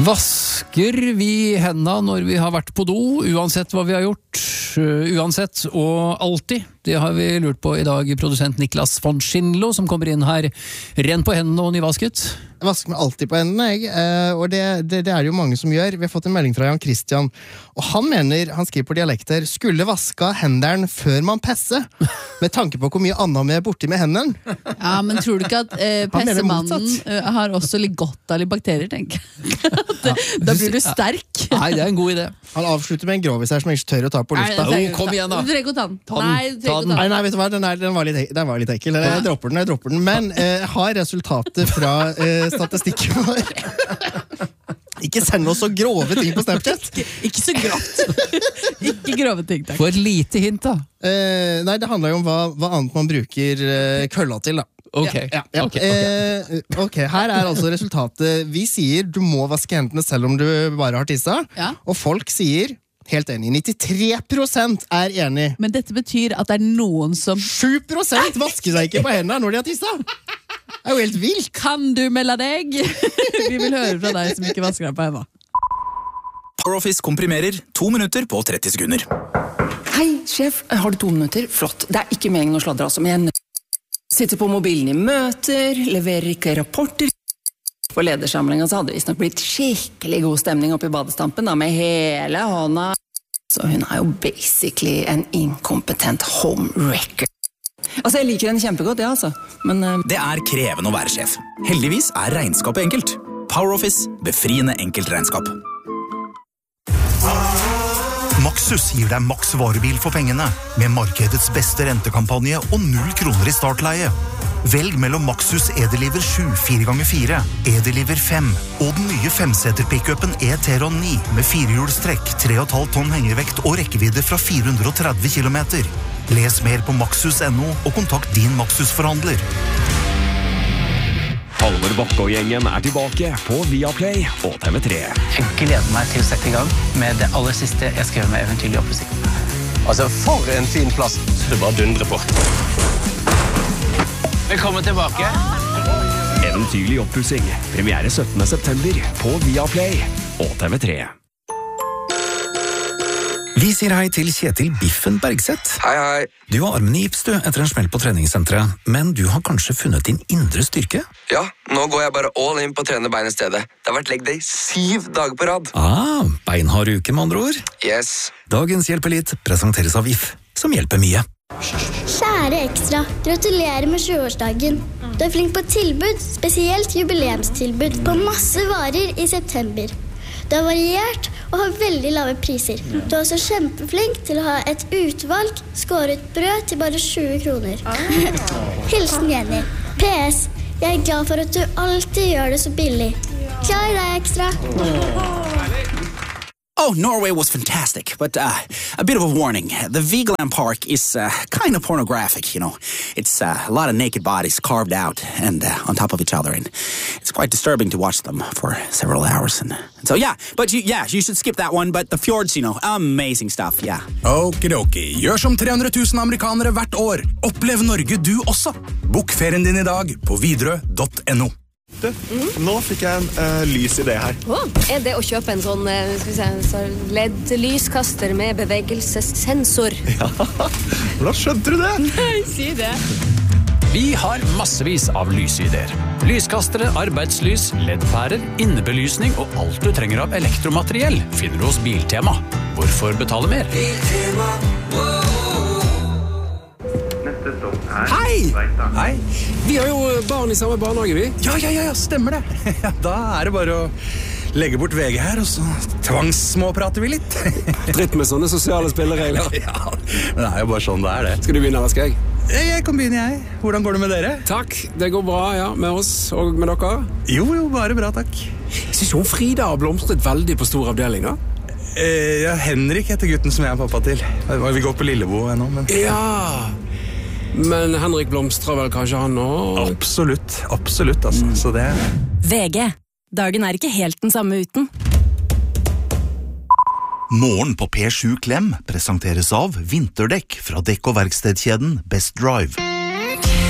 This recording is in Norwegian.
Vasker vi hendene når vi har vært på do, uansett hva vi har gjort, uansett og alltid? Det har vi lurt på i dag, produsent Niklas von Schindlo, som kommer inn her ren på hendene og nyvasket. Jeg vasker meg alltid på hendene, og det er det jo mange som gjør. Vi har fått en melding fra Jan Christian, og han mener, han skriver på dialekter, skulle vaska hendene før man pesse, med tanke på hvor mye annet vi er borti med hendene. Ja, men tror du ikke at pessemannen har også litt godt av litt bakterier, tenker jeg? Da blir du sterk. Nei, det er en god idé. Han avslutter med en grovis her som jeg ikke tør å ta på lufta. Kom igjen da. Du trenger ikke å ta den. Nei, du trenger ikke å ta den. Nei, vet du hva, den var litt ekkel. Jeg dropper den. Men jeg har resultatet fra statistikken vår. Ikke send oss så grove ting på Snapchat. Ikke så grovt. Ikke grove ting, takk. For et lite hint da. Nei, det handler jo om hva annet man bruker kølla til da. Ok, her er altså resultatet. Vi sier du må vaske hendene selv om du bare har tissa, og folk sier helt enig. 93% er enig. Men dette betyr at det er noen som 7% vasker seg ikke på hendene når de har tissa. Det er jo helt vilt. Kan du melde deg? Vi vil høre fra deg som ikke vasker deg på hendene. PowerOffice komprimerer 2 minutter på 30 sekunder. Hei, sjef. Har du 2 minutter? Flott. Det er ikke meningen å sladre, altså, men jeg sitter på mobilen i møter, leverer ikke rapporter. På ledersamlingen så hadde det visst nok blitt skikkelig god stemning oppe i badestampen, da, med hele hånda. Så hun er jo basically en inkompetent homewrecker. Altså, jeg liker henne kjempegodt, ja, altså. Men Det er krevende å være sjef. Heldigvis er regnskapet enkelt. PowerOffice, befriende enkelt regnskap. Maxus gir deg maks varebil for pengene, med markedets beste rentekampanje og 0 kroner i startleie. Velg mellom Maxus E-Deliver 7 4x4, E-Deliver 5 og den nye 5-seter-pickupen E-Teron 9 med 4-hjulstrekk, 3,5 tonn hengevekt og rekkevidde fra 430 kilometer. Les mer på maxus.no og kontakt din Maxus-forhandler. Halvor Bakke og gjengen er tilbake på Viaplay og TV3. Jeg gleder meg til å sette i gang med det aller siste jeg skrev med Eventyrlig oppussing. Altså, for en fin plass. Det bare dundrer på. Velkommen tilbake. Eventyrlig oppussing. Premiere 17. september på Viaplay og TV3. Vi sier hei til Kjetil Biffen Bergseth. Hei. Du har armen i gips du, etter en smell på treningssenteret, men du har kanskje funnet din indre styrke? Ja, nå går jeg bare all in på å trene bein i stedet. Det har vært leg day 7 dager på rad. Beinhard uke med andre ord. Yes. Dagens Hjelpelit presenteres av VIF, som hjelper mye. Kjære Ekstra, gratulerer med 20-årsdagen. Du er flink på tilbud, spesielt jubileumstilbud på masse varer i september. Du er variert og har veldig lave priser. Du er også kjempeflink til å ha et utvalg skåret brød til bare 20 kroner. Hilsen Jenny. PS. Jeg er glad for at du alltid gjør det så billig. Klar deg, Ekstra. Oh, Norway was fantastic, but a bit of a warning. The Vigeland Park is kind of pornographic, you know. It's a lot of naked bodies carved out and on top of each other, and it's quite disturbing to watch them for several hours. And so, you should skip that one, but the fjords, you know, amazing stuff, yeah. Okidoki, gjør som 300 000 amerikanere hvert år. Opplev Norge du også. Bok ferien din i dag på Widerøe.no. Nå fikk jeg en lys idé her. Er det å kjøpe en sånn LED-lyskaster med bevegelsessensor? Ja, hvordan skjønte du det? Nei, si det. Vi har massevis av lysideer. Lyskastere, arbeidslys, LED-pærer, innebelysning og alt du trenger av elektromateriell finner du hos Biltema. Hvorfor betale mer? Biltema, Hei! Vi har jo barn i samme barnehage, vi. Ja, stemmer det. Da er det bare å legge bort VG her, og så tvangssmåprater vi litt. Dritt med sånne sosiale spilleregler. Ja, men det er jo bare sånn det er det. Skal du begynne, eller skal jeg? Jeg kan begynne, jeg. Hvordan går det med dere? Takk, det går bra, ja, med oss og med dere. Jo, bare bra, takk. Jeg synes jo Frida har blomstret veldig på stor avdeling, da. Ja, Henrik heter gutten som jeg er pappa til. Vi går på Lillebo ennå, men... Ja... Men Henrik blomstrer vel kanskje han også? Absolutt, altså. Så det... VG. Dagen er ikke helt den samme uten. Morgen på P7 Klem presenteres av vinterdekk fra dekk- og verkstedkjeden Best Drive.